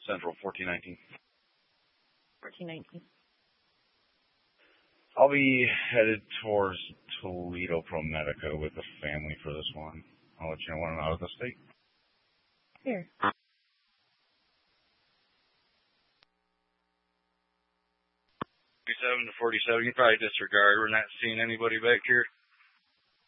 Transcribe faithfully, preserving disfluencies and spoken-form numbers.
Central, fourteen nineteen. fourteen nineteen. I'll be headed towards Toledo ProMedica with the family for this one. I'll let you know when I'm out of the state. Here. forty-seven to forty-seven, you probably disregard. We're not seeing anybody back here.